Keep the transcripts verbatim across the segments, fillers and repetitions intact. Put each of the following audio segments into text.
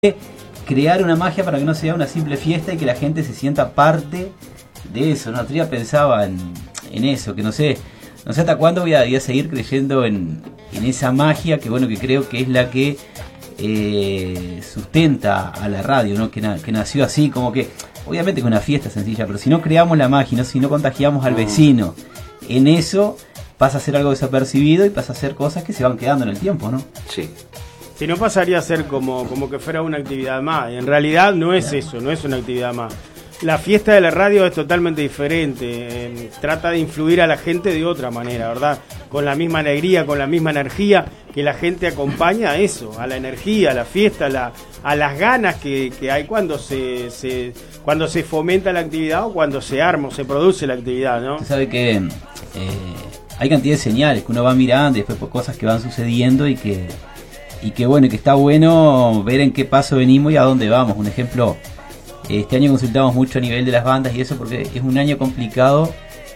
crear una magia para que no sea una simple fiesta y que la gente se sienta parte de eso, ¿no? Otro día pensaba en, en eso, que no sé, no sé hasta cuándo voy a, voy a seguir creyendo en, en esa magia que bueno, que creo que es la que eh, sustenta a la radio, ¿no? Que, na, que nació así, como que, obviamente que una fiesta sencilla, pero si no creamos la magia, ¿no? Si no contagiamos al vecino en eso, pasa a ser algo desapercibido y pasa a ser cosas que se van quedando en el tiempo, ¿no? Sí. Si no, pasaría a ser como, como que fuera una actividad más. Y en realidad no es eso, no es una actividad más. La fiesta de la radio es totalmente diferente. Eh, trata de influir a la gente de otra manera, ¿verdad? Con la misma alegría, con la misma energía que la gente acompaña a eso, a la energía, a la fiesta, a, la, a las ganas que, que hay cuando se, se cuando se fomenta la actividad o cuando se arma o se produce la actividad, ¿no? Usted sabe que eh, hay cantidad de señales que uno va mirando y después por cosas que van sucediendo y que y que bueno, que está bueno ver en qué paso venimos y a dónde vamos. Un ejemplo, este año consultamos mucho a nivel de las bandas y eso porque es un año complicado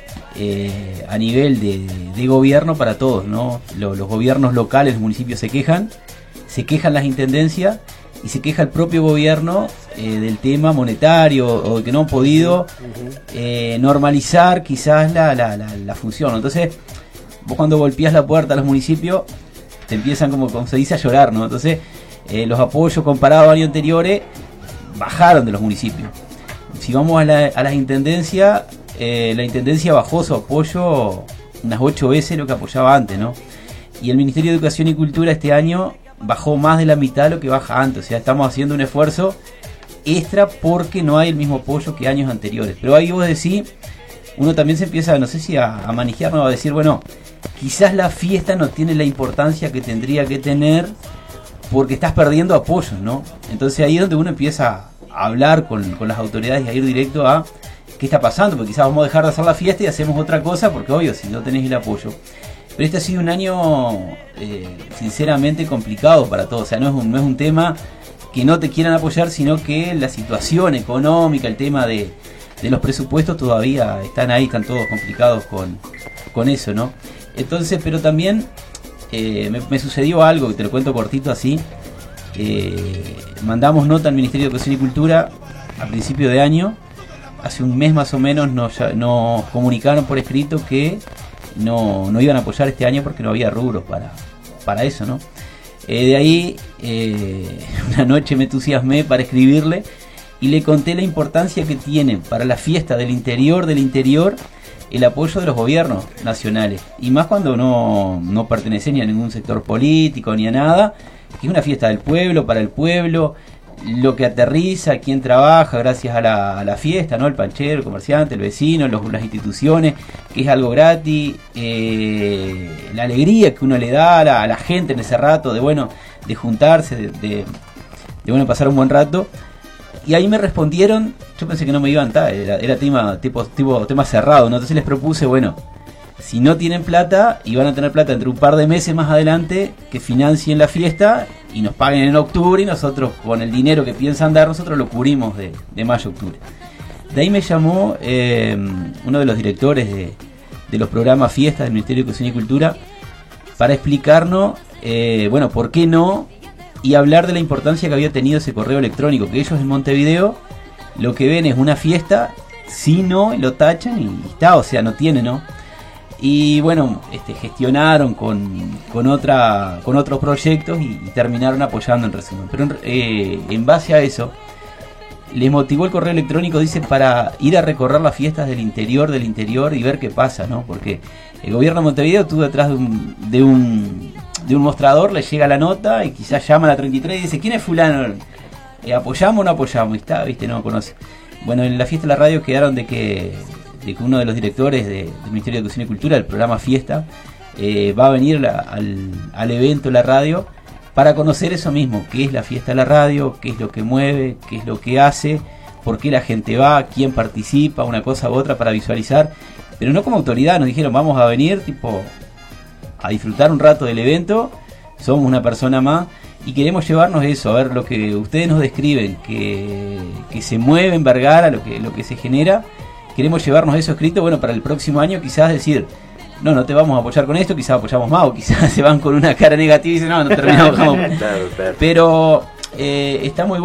eh, a nivel de, de gobierno para todos, ¿no? Los, los gobiernos locales, los municipios se quejan, se quejan las intendencias y se queja el propio gobierno eh, del tema monetario o de que no han podido eh, normalizar quizás la, la, la, la función, ¿no? Entonces, vos cuando golpeás la puerta a los municipios te empiezan, como, como se dice, a llorar, ¿no? Entonces, eh, los apoyos comparados a años anteriores bajaron de los municipios. Si vamos a, la, a las intendencias, eh, la intendencia bajó su apoyo unas ocho veces lo que apoyaba antes, ¿no? Y el Ministerio de Educación y Cultura este año bajó más de la mitad de lo que baja antes. O sea, estamos haciendo un esfuerzo extra porque no hay el mismo apoyo que años anteriores. Pero ahí vos decís, uno también se empieza, no sé si a, a manejar, ¿no? A decir, bueno, quizás la fiesta no tiene la importancia que tendría que tener porque estás perdiendo apoyos, ¿no? Entonces ahí es donde uno empieza a hablar con, con las autoridades y a ir directo a qué está pasando, porque quizás vamos a dejar de hacer la fiesta y hacemos otra cosa, porque obvio, si no tenés el apoyo. Pero este ha sido un año eh, sinceramente complicado para todos. O sea, no es un, no es un tema que no te quieran apoyar, sino que la situación económica, el tema de, de los presupuestos todavía están ahí, están todos complicados con, con eso, ¿no? Entonces, pero también eh, me, me sucedió algo, que te lo cuento cortito así. Eh, mandamos nota al Ministerio de Educación y Cultura a principio de año. Hace un mes más o menos nos, nos comunicaron por escrito que no, no iban a apoyar este año porque no había rubros para, para eso, ¿no? Eh, de ahí, eh, una noche me entusiasmé para escribirle y le conté la importancia que tiene para la fiesta del interior del interior el apoyo de los gobiernos nacionales, y más cuando no, no pertenece ni a ningún sector político ni a nada, que es una fiesta del pueblo, para el pueblo, lo que aterriza, quien trabaja gracias a la, a la fiesta, ¿no? El panchero, el comerciante, el vecino, los, las instituciones, que es algo gratis, eh, la alegría que uno le da a la, a la gente en ese rato de bueno, de juntarse, de, de, de bueno, pasar un buen rato. Y ahí me respondieron, yo pensé que no me iban a estar, era, era tema, tipo, tipo, tema cerrado, ¿no? Entonces les propuse, bueno, si no tienen plata y van a tener plata entre un par de meses más adelante, que financien la fiesta y nos paguen en octubre y nosotros con el dinero que piensan dar, nosotros lo cubrimos de, de mayo a octubre. De ahí me llamó eh, uno de los directores de, de los programas fiestas del Ministerio de Educación y Cultura para explicarnos, eh, bueno, por qué no, y hablar de la importancia que había tenido ese correo electrónico, que ellos en Montevideo lo que ven es una fiesta, si no, lo tachan y está, o sea, no tiene, ¿no? Y bueno, este, gestionaron con, con, otra, con otros proyectos y, y terminaron apoyando en resumen. Pero eh, en base a eso, les motivó el correo electrónico, dice, para ir a recorrer las fiestas del interior del interior y ver qué pasa, ¿no? Porque el gobierno de Montevideo estuvo detrás de un... De un de un mostrador, le llega la nota y quizás llama a la treinta y tres y dice, ¿quién es fulano? Eh, ¿Apoyamos o no apoyamos? Y está, viste, no conoce. Bueno, en la fiesta de la radio quedaron de que, de que uno de los directores de, del Ministerio de Educación y Cultura, del programa Fiesta, eh, va a venir la, al, al evento de la radio para conocer eso mismo, qué es la fiesta de la radio, qué es lo que mueve, qué es lo que hace, por qué la gente va, quién participa, una cosa u otra para visualizar, pero no como autoridad, nos dijeron, vamos a venir, tipo... a disfrutar un rato del evento, somos una persona más y queremos llevarnos eso, a ver lo que ustedes nos describen, que, que se mueve en Vergara, lo que, lo que se genera, queremos llevarnos eso escrito, bueno, para el próximo año quizás decir, no, no te vamos a apoyar con esto, quizás apoyamos más, o quizás se van con una cara negativa y dicen, no, no terminamos. Claro, claro. Pero eh, está muy